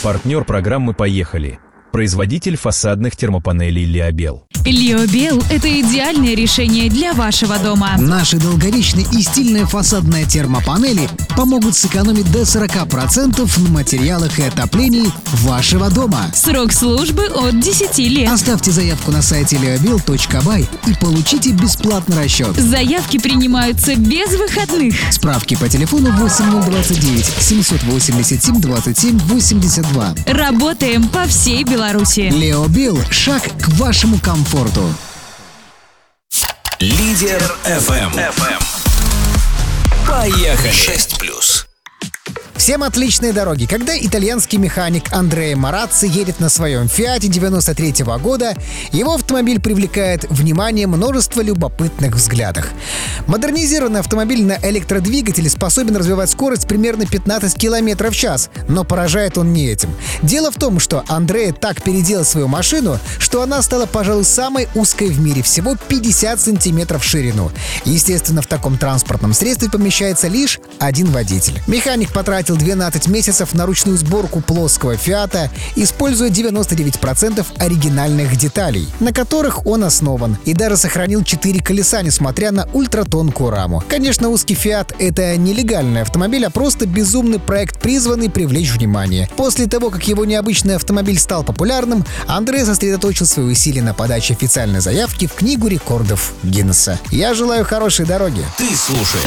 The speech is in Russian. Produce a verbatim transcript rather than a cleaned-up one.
Партнер программы «Поехали». Производитель фасадных термопанелей «Лиобел». «Лиобел» — это идеальное решение для вашего дома. Наши долговечные и стильные фасадные термопанели помогут сэкономить до сорок процентов на материалах и отоплении вашего дома. Срок службы от десяти лет. Оставьте заявку на сайте лиобел точка бай и получите бесплатный расчет. Заявки принимаются без выходных. Справки по телефону восемь ноль двадцать девять семьсот восемьдесят семь двадцать семь восемьдесят два. Работаем по всей Беларуси. Лиобел – шаг к вашему комфорту. Лидер эф эм. Поехали. шесть плюс. Всем отличные дороги. Когда итальянский механик Андреа Марацци едет на своем Фиате девяносто третьего года, его автомобиль привлекает внимание множества любопытных взглядов. Модернизированный автомобиль на электродвигателе способен развивать скорость примерно пятнадцать километров в час, но поражает он не этим. Дело в том, что Андреа так переделал свою машину, что она стала, пожалуй, самой узкой в мире, всего пятьдесят сантиметров в ширину. Естественно, в таком транспортном средстве помещается лишь один водитель. Механик потратил двенадцать месяцев на ручную сборку плоского Фиата, используя девяносто девять процентов оригинальных деталей, на которых он основан, и даже сохранил четыре колеса, несмотря на ультратонкую раму. Конечно, узкий Фиат — это нелегальный автомобиль, а просто безумный проект, призванный привлечь внимание. После того, как его необычный автомобиль стал популярным, Андреа сосредоточил свои усилия на подаче официальной заявки в Книгу рекордов Гиннесса. Я желаю хорошей дороги. Ты слушаешь